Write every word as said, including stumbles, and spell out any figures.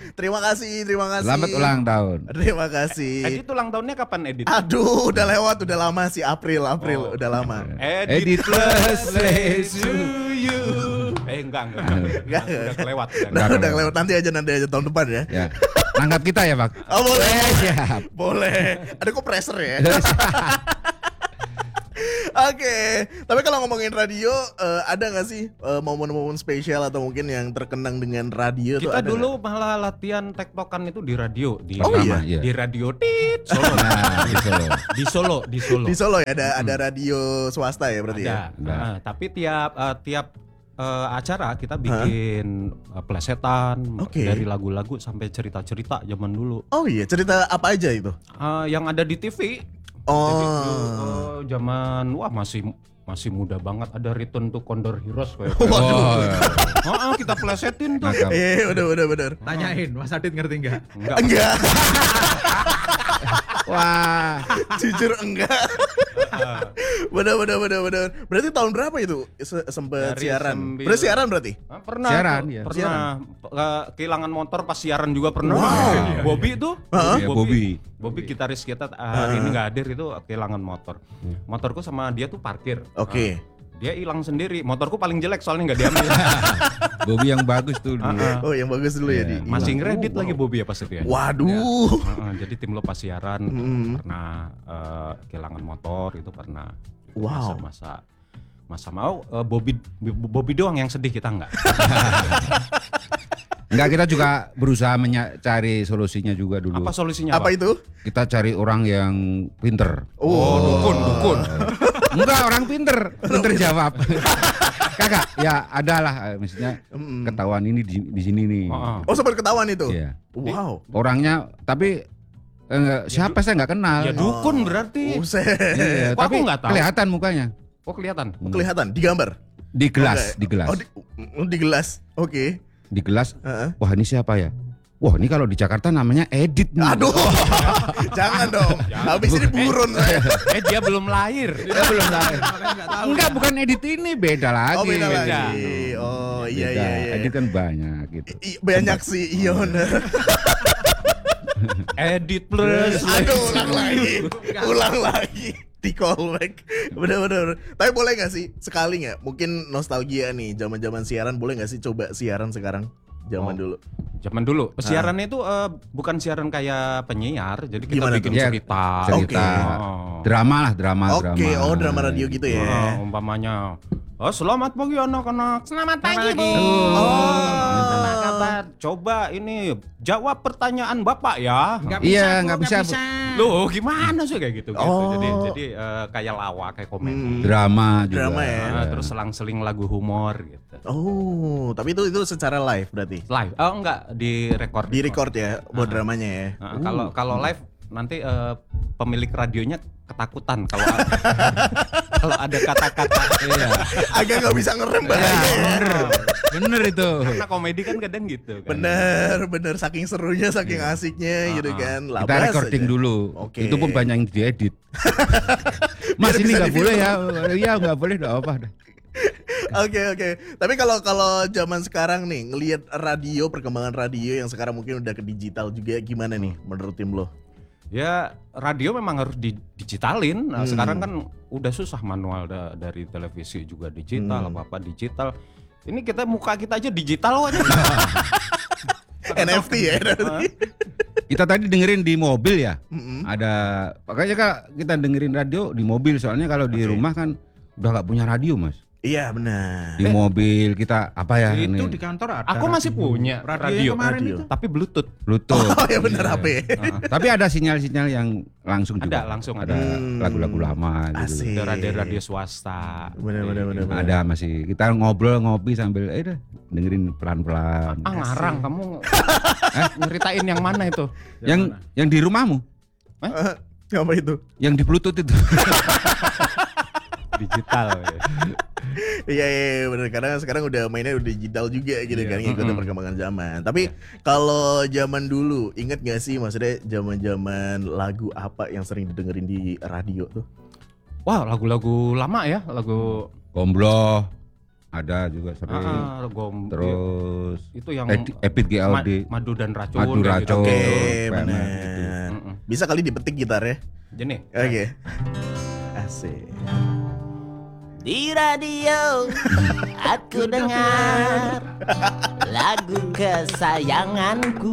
Terima kasih, terima kasih. Selamat ulang tahun. Terima kasih. Edit ulang tahunnya kapan Edit? Aduh, udah lewat, udah lama sih April, April, Oh. udah lama. Edit plus plays to you. Eh enggak enggak. Enggak. Udah kelewat. Udah, udah lewat, nanti aja nanti aja tahun depan ya. Ya. Nangkap kita ya, Pak. Oh, boleh. Eh, siap. Boleh. Ada kok pressure ya. Oke, tapi kalau ngomongin radio, uh, ada nggak sih uh, momen-momen spesial atau mungkin yang terkenang dengan radio? Tuh Kita ada dulu gak? malah latihan tektokan itu di radio, di Oh, Pertama, iya? di radio Tit Solo. Nah, di Solo. di Solo, di Solo. Di Solo ya ada ada radio swasta ya berarti Ada. ya. Ada. Nah, tapi tiap uh, tiap uh, acara kita bikin uh, plesetan Oke. dari lagu-lagu sampai cerita-cerita zaman dulu. Oh iya, cerita apa aja itu? Uh, yang ada di T V. Oh. T V dulu, uh, zaman wah masih masih muda banget, ada Return to Condor Heroes kayak. Oh, iya. Heeh, kita plesetin tuh. Nangkap. Eh, udah udah benar. Tanyain, Mas Adit ngerti nggak? Enggak. Enggak, Wah. jujur enggak. Benar benar benar benar. Berarti tahun berapa itu se- sempet Dari siaran? sembil- Berarti siaran berarti? Ah, pernah Siaran, tuh, ya. pernah uh, kehilangan motor pas siaran juga pernah. Wow. Bobby tuh, Iya, Bobby. Bobby gitaris kita uh, hari ini nggak hadir itu kehilangan motor. Motorku sama dia tuh parkir. Oke. Uh, dia hilang sendiri. Motorku paling jelek soalnya nggak diambil. Bobby yang bagus tuh dulu. Ah, ah. Oh, yang bagus dulu ya Iya. di. Masih Oh, ngeredit wow. lagi Bobby ya pas itu ya. Waduh. Uh, uh, jadi tim lo pas siaran Hmm. pernah uh, kehilangan motor itu pernah. Wow. Masa masa mau uh, Bobby Bobby doang yang sedih, kita nggak. Enggak, kita juga berusaha mencari solusinya juga dulu. Apa solusinya? Apa itu? Kita cari orang yang pinter. Oh, dukun, dukun. Enggak, orang pinter, pinter jawab. Kagak, ya adalah, maksudnya Mm. ketahuan ini di, di sini nih. Oh, oh. Oh, sempat ketahuan itu. Iya. Wow. Orangnya, tapi eh, siapa saya nggak kenal. Ya dukun berarti. Buset. Iya, Kok tapi aku nggak tahu? kelihatan mukanya Oh kelihatan. Oh, kelihatan di gambar. di gelas, Oke. di gelas, Oh, di, oh, di gelas. Oke. di gelas. Heeh. Wah, ini siapa ya? Wah, ini kalau di Jakarta namanya Edit nih. Aduh. Jangan dong. Habis ini buron saya. Eh dia belum lahir. Dia belum lahir. Enggak, bukan Edit ini, beda lagi. Oh, beda beda. lagi. Oh, iya Beda. iya iya. Edit kan banyak gitu. I- banyak sih, iya bener. Edit plus. Aduh, ulang lagi. Ulang lagi. Di callback. Bener-bener. Tapi boleh gak sih sekali gak? Mungkin nostalgia nih, zaman-zaman siaran, boleh gak sih coba siaran sekarang? Zaman Oh. dulu. Zaman dulu. Siarannya itu eh, bukan siaran kayak penyiar, jadi kita Gimana bikin tuh? Ya, cerita. cerita. Oh. Drama lah, drama, drama. Oke, oh drama radio gitu Oh, ya. umpamanya. Oh, selamat pagi anak-anak. Selamat pagi, Bu. Oh. Apa kabar? Coba ini jawab pertanyaan Bapak ya. Nggak Iya, Bu, nggak bisa, Bu. Loh, gimana sih kayak gitu gitu. Oh. Jadi jadi eh, kayak lawak, kayak komedi. Hmm. Drama juga. Drama ya. Ah, terus selang-seling lagu humor gitu. Oh, tapi itu itu secara live berarti. Live. Oh, enggak, di record. Di record ya buat Ah. dramanya ya. Nah, Uh. kalau kalau live nanti eh, pemilik radionya ketakutan kalau kalau ada kata-kata. Iya. Agak nggak bisa ngerem bahaya ya. Bener, bener itu. Karena komedi kan kadang gitu kan. Bener, bener saking serunya, saking asiknya gitu kan. Kita Labas recording aja. dulu. Oke. Itu pun banyak yang diedit. Mas, Biar ini bisa nggak boleh ya? difilter. Iya, nggak boleh, nggak apa. Oke oke. Tapi kalau kalau zaman sekarang nih ngelihat radio, perkembangan radio yang sekarang mungkin udah ke digital juga, gimana nih menurut tim lo? Ya radio memang harus didigitalin. Nah, Hmm. sekarang kan udah susah manual da- dari televisi juga digital, Hmm. apa-apa digital. Ini kita muka kita aja digital aja. N F T ya. N F T. Kita tadi dengerin di mobil ya. Mm-mm. Ada, makanya Kak, kita dengerin radio di mobil. Soalnya kalau di Oke. rumah kan udah nggak punya radio, Mas. Iya benar. Di mobil kita apa ya? Itu ini? di kantor ada. Aku masih punya radio, radio, yang kemarin radio. itu. tapi Bluetooth. Bluetooth. Oh ya benar Iya. H P. Heeh. Tapi ada sinyal-sinyal yang langsung juga. Ada langsung Ada ada. Hmm. lagu-lagu lama gitu. Asik. Ada radio-radio swasta. Bener, bener, bener, bener. Ada masih. Kita ngobrol ngopi sambil eh dah, dengerin pelan-pelan. Ah ngarang kamu. Eh, nyeritain yang mana itu? Yang yang di rumahmu, Apa itu? yang di Bluetooth itu. Digital. Ya. Iya iya iya, bener, karena sekarang udah mainnya udah digital juga gitu Iya. kan, ngikutin Mm-mm. perkembangan zaman. Tapi kalau zaman dulu, inget gak sih maksudnya zaman-zaman lagu apa yang sering didengerin di radio tuh? Wah lagu-lagu lama ya, lagu Gombloh. Ada juga sering. Ah, gom, Terus itu yang Edi- Epit G L D. ma- madu dan racun. Madu kayak racun. gitu. Oke, P M R benar. gitu. Mm-mm. Bisa kali dipetik gitar ya. Jenih. Oke. Asik. Di radio aku dengar lagu kesayanganku.